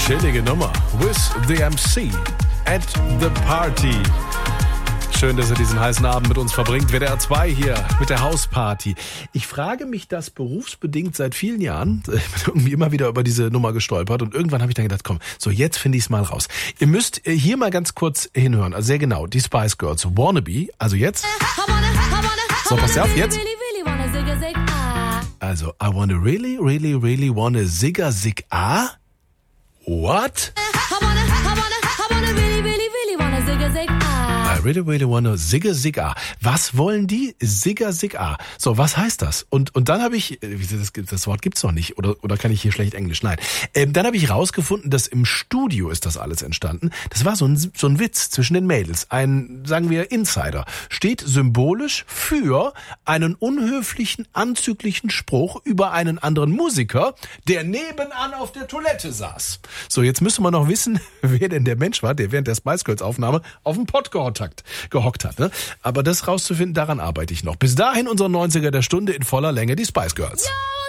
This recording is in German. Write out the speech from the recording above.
Chillige Nummer. With the MC at the party. Schön, dass ihr diesen heißen Abend mit uns verbringt. WDR 2 hier mit der Hausparty. Ich frage mich das berufsbedingt seit vielen Jahren. Ich bin irgendwie immer wieder über diese Nummer gestolpert. Und irgendwann habe ich dann gedacht, komm, so jetzt finde ich es mal raus. Ihr müsst hier mal ganz kurz hinhören. Also sehr genau, die Spice Girls. Wannabe. Also jetzt. So, passt auf, jetzt. Also, I wanna really, really, really wanna zigga zig ah? What? I really, really wanna zigga zig ah. Was wollen die? Zigga zig ah. So, was heißt das? Und dann habe ich, das Wort gibt's noch nicht, oder kann ich hier schlecht Englisch? Nein. Dann habe ich rausgefunden, dass im Studio ist das alles entstanden. Das war so ein Witz zwischen den Mädels. Ein, sagen wir, Insider. Steht symbolisch für einen unhöflichen, anzüglichen Spruch über einen anderen Musiker, der nebenan auf der Toilette saß. So, jetzt müssen wir noch wissen, wer denn der Mensch war, der während der Spice Girls Aufnahme auf dem Pott gehockt hat. Ne? Aber das rauszufinden, daran arbeite ich noch. Bis dahin unser 90er der Stunde in voller Länge, die Spice Girls.